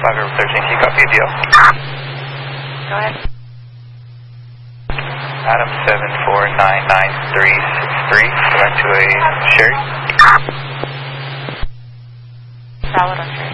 River 13, can you copy a deal? Go ahead. Adam 749963, select to a Sherry. Solid on Sherry.